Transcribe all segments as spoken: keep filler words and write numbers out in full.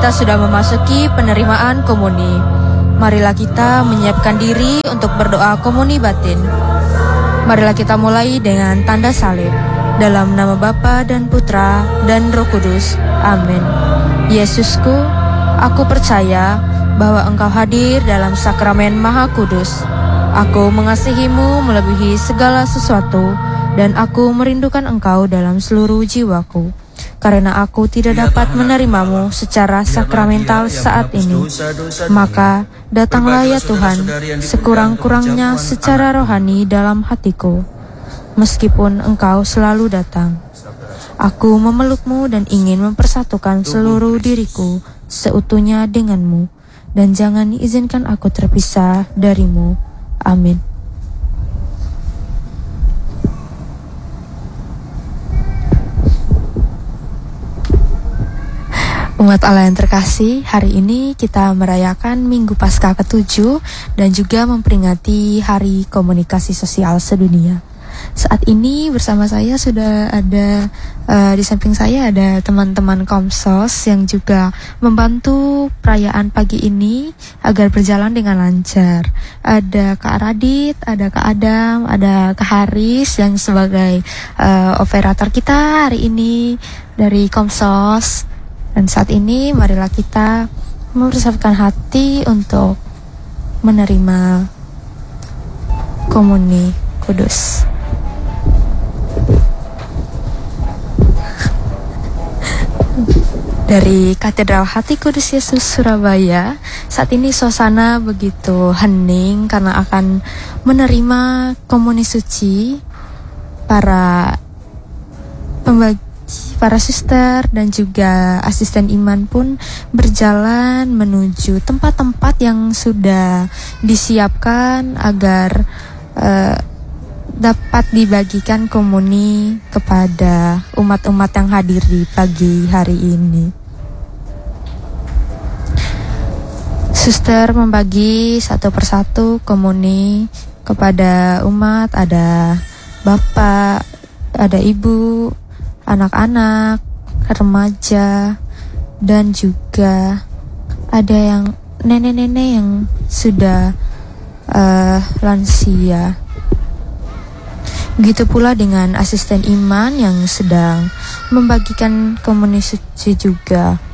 kita sudah memasuki penerimaan komuni. Marilah kita menyiapkan diri untuk berdoa komuni batin. Marilah kita mulai dengan tanda salib. Dalam nama Bapa dan Putra dan Roh Kudus. Amin. Yesusku, aku percaya bahwa Engkau hadir dalam sakramen Maha Kudus. Aku mengasihimu melebihi segala sesuatu, dan aku merindukan Engkau dalam seluruh jiwaku. Karena aku tidak dapat menerimamu secara sakramental saat ini, maka datanglah ya Tuhan, sekurang-kurangnya secara rohani dalam hatiku. Meskipun Engkau selalu datang, aku memelukmu dan ingin mempersatukan seluruh diriku seutuhnya denganmu, dan jangan izinkan aku terpisah darimu. Amin. Umat Allah yang terkasih, hari ini kita merayakan Minggu Paskah ketujuh dan juga memperingati Hari Komunikasi Sosial Sedunia. Saat ini bersama saya sudah ada uh, di samping saya ada teman-teman Komsos yang juga membantu perayaan pagi ini agar berjalan dengan lancar. Ada Kak Radit, ada Kak Adam, ada Kak Haris yang sebagai uh, operator kita hari ini dari Komsos. Dan saat ini marilah kita mempersiapkan hati untuk menerima komuni kudus. Dari Katedral Hati Kudus Yesus Surabaya, saat ini suasana begitu hening karena akan menerima komuni suci. Para pembagi, para suster dan juga asisten iman pun berjalan menuju tempat-tempat yang sudah disiapkan agar uh, dapat dibagikan komuni kepada umat-umat yang hadir di pagi hari ini. Suster membagi satu persatu komuni kepada umat, ada bapak, ada ibu, anak-anak, remaja, dan juga ada yang nenek-nenek yang sudah uh, lansia. Begitu pula dengan asisten iman yang sedang membagikan komuni suci juga.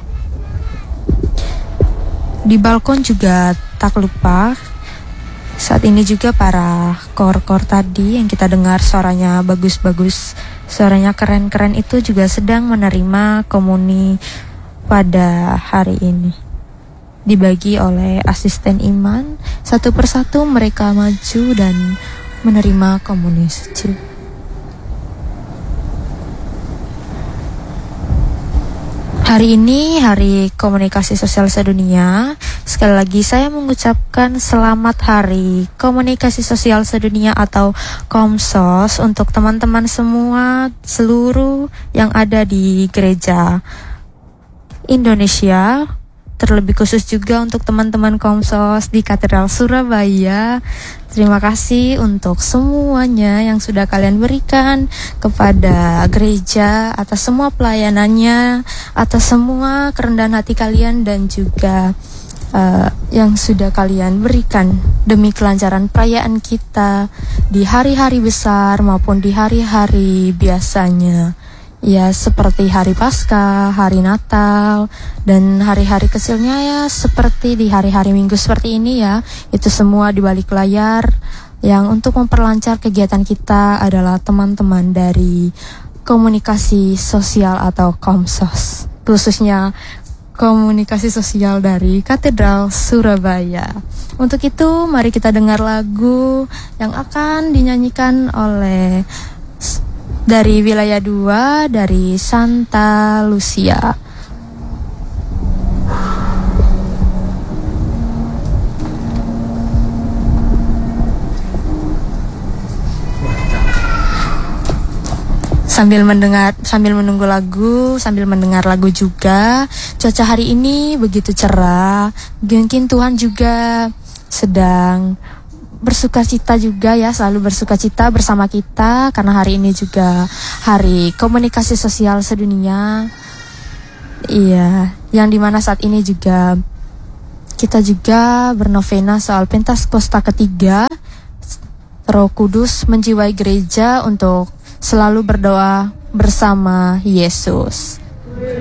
Di balkon juga tak lupa, saat ini juga para kor-kor tadi yang kita dengar suaranya bagus-bagus, suaranya keren-keren itu juga sedang menerima komuni pada hari ini. Dibagi oleh asisten iman, satu persatu mereka maju dan menerima komuni suci. Hari ini Hari Komunikasi Sosial Sedunia. Sekali lagi saya mengucapkan selamat Hari Komunikasi Sosial Sedunia atau Komsos untuk teman-teman semua seluruh yang ada di gereja Indonesia. Terlebih khusus juga untuk teman-teman Komsos di Katedral Surabaya. Terima kasih untuk semuanya yang sudah kalian berikan kepada gereja, atas semua pelayanannya, atas semua kerendahan hati kalian, dan juga uh, yang sudah kalian berikan demi kelancaran perayaan kita di hari-hari besar maupun di hari-hari biasanya. Ya, seperti hari Paskah, hari Natal, dan hari-hari kecilnya ya seperti di hari-hari Minggu seperti ini ya. Itu semua di balik layar yang untuk memperlancar kegiatan kita adalah teman-teman dari komunikasi sosial atau Komsos, khususnya komunikasi sosial dari Katedral Surabaya. Untuk itu mari kita dengar lagu yang akan dinyanyikan oleh dari wilayah dua, dari Santa Lucia. Sambil mendengar, sambil menunggu lagu, sambil mendengar lagu juga. Cuaca hari ini begitu cerah. Mungkin Tuhan juga sedang bersukacita juga ya, selalu bersukacita bersama kita karena hari ini juga Hari Komunikasi Sosial Sedunia. Iya, yang dimana saat ini juga kita juga bernovena soal Pentakosta ketiga. Roh Kudus menjiwai gereja untuk selalu berdoa bersama Yesus.